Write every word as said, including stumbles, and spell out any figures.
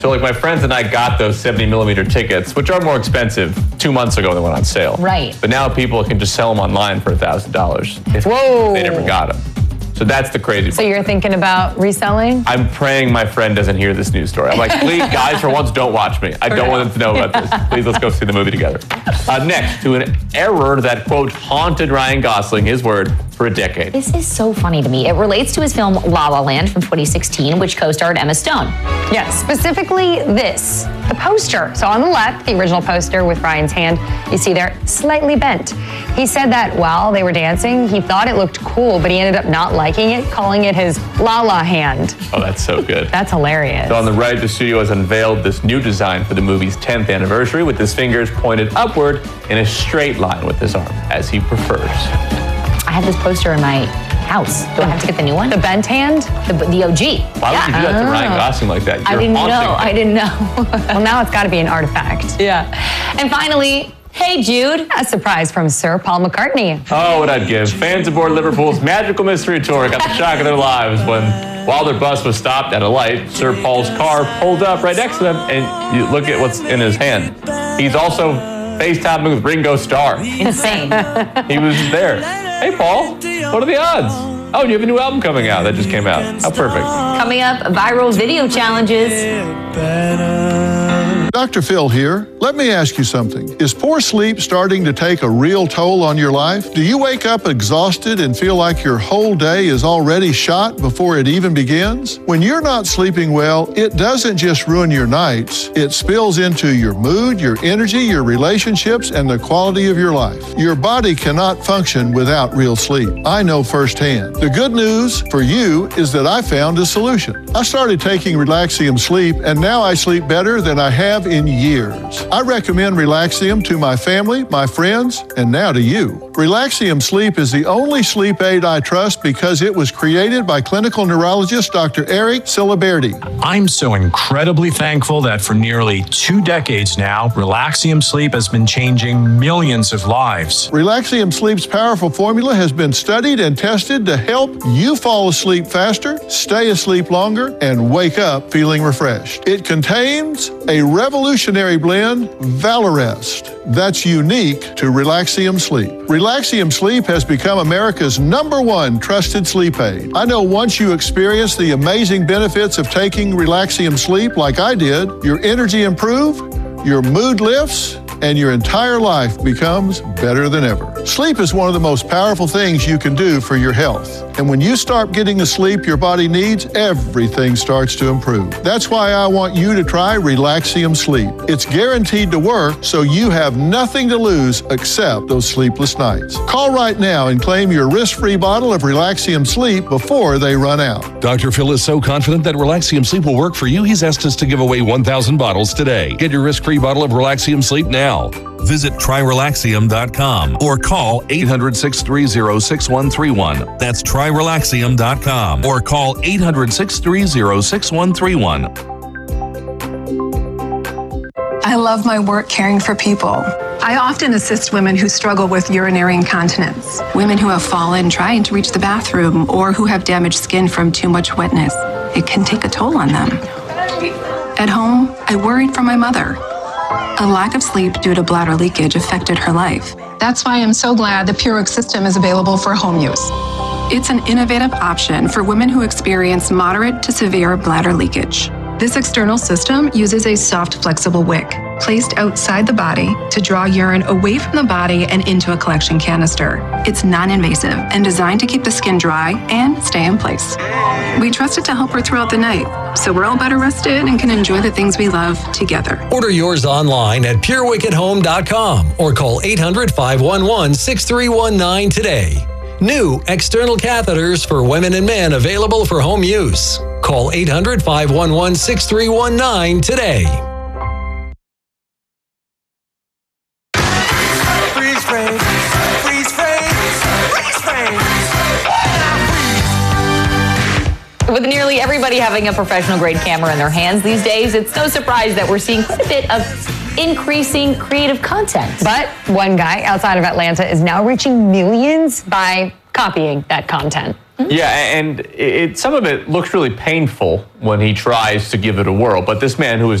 So like my friends and I got those seventy millimeter tickets, which are more expensive, two months ago they went on sale. Right. But now people can just sell them online for one thousand dollars if Whoa. they never got them. So that's the crazy part. So you're thinking about reselling? I'm praying my friend doesn't hear this news story. I'm like, please, guys, for once, don't watch me. I don't want them to know about this. Please, let's go see the movie together. Uh, next, to an error that, quote, haunted Ryan Gosling, his word, for a decade. This is so funny to me. It relates to his film La La Land from twenty sixteen, which co-starred Emma Stone. Yes, specifically this, the poster. So on the left, the original poster with Ryan's hand, you see there, slightly bent. He said that while they were dancing, he thought it looked cool, but he ended up not liking it, calling it his La La hand. Oh, that's so good. That's hilarious. So on the right, the studio has unveiled this new design for the movie's tenth anniversary with his fingers pointed upward in a straight line with his arm, as he prefers. I have this poster in my house. Do I have to get the new one? The bent hand? The, the O G. Why yeah. would you do that to Ryan Gosling like that? You're I didn't know. haunting him. I didn't know. Well, now it's got to be an artifact. Yeah. And finally, hey, Jude. A surprise from Sir Paul McCartney. Oh, what I'd give. Fans aboard Liverpool's Magical Mystery Tour got the shock of their lives when, while their bus was stopped at a light, Sir Paul's car pulled up right next to them, and you look at what's in his hand. He's also FaceTiming with Ringo Starr. Insane. He was there. Hey, Paul, what are the odds? Oh, you have a new album coming out that just came out. How perfect. Coming up, viral video challenges. Doctor Phil here. Let me ask you something. Is poor sleep starting to take a real toll on your life? Do you wake up exhausted and feel like your whole day is already shot before it even begins? When you're not sleeping well, it doesn't just ruin your nights. It spills into your mood, your energy, your relationships, and the quality of your life. Your body cannot function without real sleep. I know firsthand. The good news for you is that I found a solution. I started taking Relaxium Sleep, and now I sleep better than I have in years. I recommend Relaxium to my family, my friends, and now to you. Relaxium Sleep is the only sleep aid I trust because it was created by clinical neurologist Doctor Eric Ciliberti. I'm so incredibly thankful that for nearly two decades now, Relaxium Sleep has been changing millions of lives. Relaxium Sleep's powerful formula has been studied and tested to help you fall asleep faster, stay asleep longer, and wake up feeling refreshed. It contains a revolutionary blend, Valarest, that's unique to Relaxium Sleep. Relaxium Sleep has become America's number one trusted sleep aid. I know once you experience the amazing benefits of taking Relaxium Sleep like I did, your energy improves, your mood lifts, and your entire life becomes better than ever. Sleep is one of the most powerful things you can do for your health. And when you start getting the sleep your body needs, everything starts to improve. That's why I want you to try Relaxium Sleep. It's guaranteed to work, so you have nothing to lose except those sleepless nights. Call right now and claim your risk-free bottle of Relaxium Sleep before they run out. Doctor Phil is so confident that Relaxium Sleep will work for you, he's asked us to give away one thousand bottles today. Get your risk-free bottle of Relaxium Sleep now. Visit try relaxium dot com or call eight hundred, six three zero, six one three one. That's try relaxium dot com or call eight hundred, six three zero, six one three one. I love my work caring for people. I often assist women who struggle with urinary incontinence, women who have fallen trying to reach the bathroom, or who have damaged skin from too much wetness. It can take a toll on them. At home, I worried for my mother. A lack of sleep due to bladder leakage affected her life. That's why I'm so glad the Purex system is available for home use. It's an innovative option for women who experience moderate to severe bladder leakage. This external system uses a soft, flexible wick placed outside the body to draw urine away from the body and into a collection canister. It's non-invasive and designed to keep the skin dry and stay in place. We trust it to help her throughout the night, so we're all better rested and can enjoy the things we love together. Order yours online at pure wick at home dot com or call eight hundred, five one one, six three one nine today. New external catheters for women and men available for home use. Call eight hundred, five one one, six three one nine today. Freeze frame, freeze frame, freeze frame. With nearly everybody having a professional grade camera in their hands these days, it's no surprise that we're seeing quite a bit of increasing creative content. But one guy outside of Atlanta is now reaching millions by copying that content. Yeah, and it, some of it looks really painful when he tries to give it a whirl. But this man who is